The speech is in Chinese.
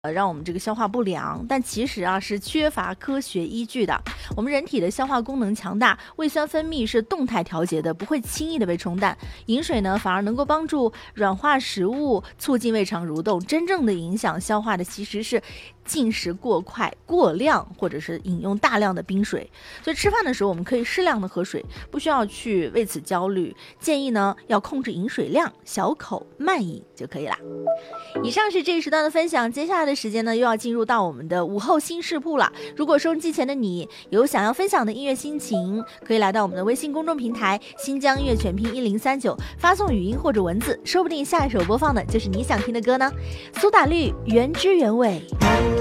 让我们这个消化不良，但其实啊是缺乏科学依据的。我们人体的消化功能强大，胃酸分泌是动态调节的，不会轻易的被冲淡。饮水呢反而能够帮助软化食物，促进胃肠蠕动。真正的影响消化的其实是进食过快、过量，或者是饮用大量的冰水。所以吃饭的时候我们可以适量的喝水，不需要去为此焦虑。建议呢要控制饮水量，小口慢饮就可以啦。以上是这一时段的分享，接下来的时间呢又要进入到我们的午后新视铺了。如果收音机前的你有想要分享的音乐心情，可以来到我们的微信公众平台新疆音乐全拼1039，发送语音或者文字，说不定下一首播放的就是你想听的歌呢。苏打绿原汁原味。